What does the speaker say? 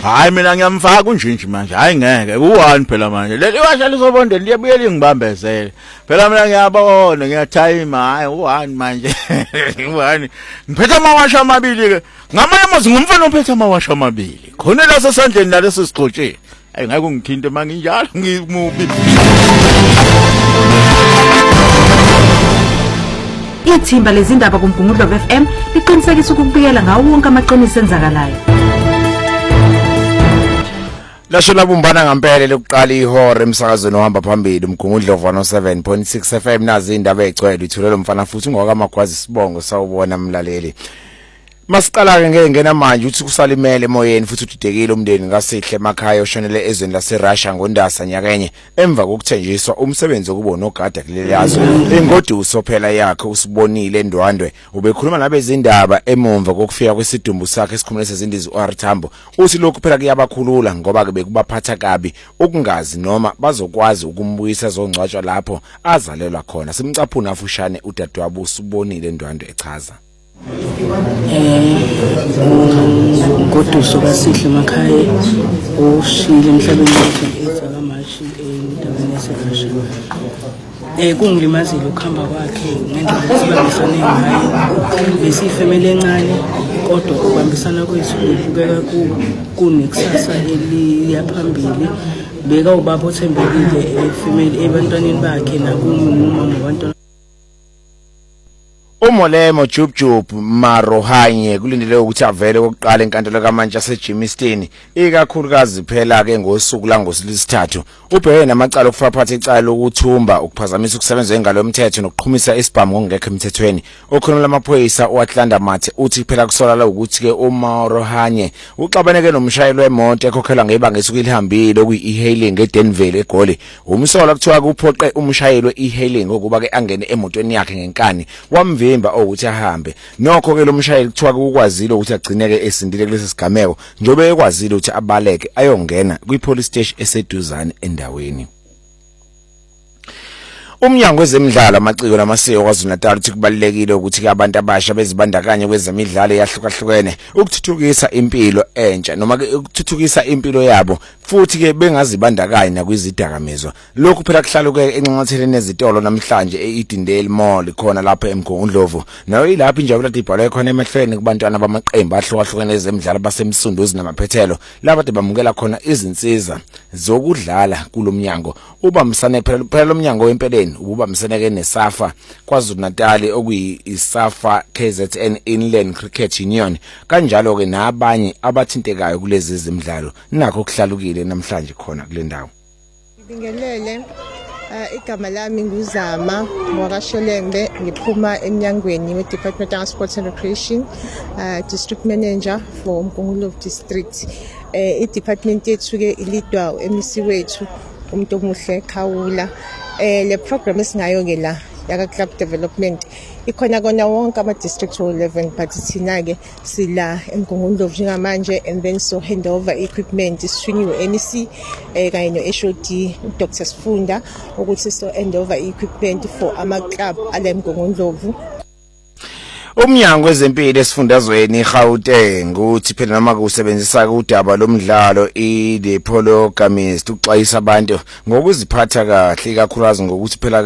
Hayi mina ngiyamfaka kunjinji manje. Hayi ngeke. U1 phela manje. Leli washa lisobonde liyabuye lingibambezele. Phela mina ngiyabona ngiyathayima. Hayi U1 manje. U1 ngiphethe amawasha amabili ke. Ngamanye amazwi ngumfana ophethe amawasha amabili. Khona la sesandleni la leso sigxotsheni. Hayi ngeke ngithinte manginjalo ngimubi. Ithimba lezindaba kuMgungundlo FM liqinisekisa ukubikela ngawo wonke amaqiniso enzakalayo. Lasho labumbana ngempela lokuqala ihora emsakazweni ohamba phambili uMgungundlo 107.6 FM nazi indaba egcwele ithulelo mfana futhi ngokamagwazi sibongo sawubona mlaleli. Masiqala ke ngena manje uthi kusalimele emoyeni futhi udidekile umndeni ngaSihle emakhaya oshonele ezweni laseRussia ngoNdasa nyakenye emva kokuthenjiswa umsebenzi okubona ogada kuleli yazwe engoduso phela yakhe usibonile eNdwandwe ubekhuluma nabezindaba emumva kokufika kwesidumbu sakhe esikhumule sezindizi uArthambo uthi lokhu phela kuyabakhulula ngoba ke bekubaphatha kabi ukungazi noma bazokwazi ukumbuyisa zongcwatshwa lapho azalelwa khona simcaphuna afushane udadewabo usibonile eNdwandwe echaza ngoduso kaSihle emakhaya ushile emhlabeni wethu akaMashi endaweni yaseRussia. Kungilimazile ukuhamba kwakhe ngendlela esibambisane ngayo besifemele encane kodwa ukubambisana kwethu kubukeka kunekusasa eliyaphambili beka ubaba othembekile efemeli ebantwaneni bakhe nakumama nabantwana Umolemo Jubjub Marohanye kulindele ukuthi avele kokuqala enkantolo kaManchester Jimiston ikakhulukazi phela ke ngosuku langosithathu ubheke namacala okufaka phakathi icala lokuthumba ukuphazamisa ukusebenza engalo yomthetho nokuqhumisa isibhamu ngokungekho emthethweni okhuluma lamaphoyisa uAtlanta Mathe uthi phela kusolala ukuthi ke uMarohanye uxabaneke nomshayeli wemoto ekhokhelwa ngebanga esuku elihambile okuyi-e-hailing eDenville eGoli umsola kuthiwa kuphoqe umshayeli we-e-hailing ukuba ke angene emotweni yakhe ngenkani wamvimba ukuthi ahambe nokho ke lo mshayeli kuthiwa ukwazile ukuthi agcineke esindile kulesi sigameko njobe ekwazile ukuthi abaleke ayongena kwipolice station eseduzane endaweni. Umnyango wezemidlalo amaciko namasiko kwaZulu-Natal uthi kubalekile ukuthi ke abantu abasha bezibandakanye kwezemidlalo yahlukahlukene ukuthuthukisa impilo entsha noma ke ukuthuthukisa impilo yabo futhi ke bengazibandakanye nakwizidakamizwa lokhu phela kuhlaluke enxanxatheleni nezitolo namhlanje eEdendale Mall khona lapha eMgungundlovu nayo ilapha injabulo ibhalwe khona emehlweni kubantwana bamaqembu ahlukahlukene ezemidlalo basemsunduzi namaphethelo laba bamukela khona izinsiza zokudlala kulomnyango ubamsane phela lomnyango wempeleni ubamseneke neSAFA kwaZulu-Natal okuyiSAFA KZN Inland Cricket Union kanjalo ke nabanye abathintekayo kulezi zemidlalo nakho kuhlalukile namhlanje khona kule ndawo. Ngibingelele igama lami nguzama wakasholembe ngiphuma eminyangweni weDepartment of Sports and Recreation District Manager for Mgungundlovu District. I-department yethu ke ilidwa uMC wethu umuntu omuhle Khawula. Le program esingayo ke la yaka club development ikhona kona wonke ama district 11 but thina ke sila eMgungundlovu njengamanje and then so hand over equipment isitshunyiwe MEC kanye no HOD Dr Sifunda ukuthi so hand over equipment for ama club ala eMgungundlovu. Umnyango wezempilo esifundazweni eGauteng uthi phela noma kusebenzisa udaba lomdlalo iDepolo Gamis ukuxwayisa abantu ngokuziphatha kahle kakhulukazi ngokuthi phela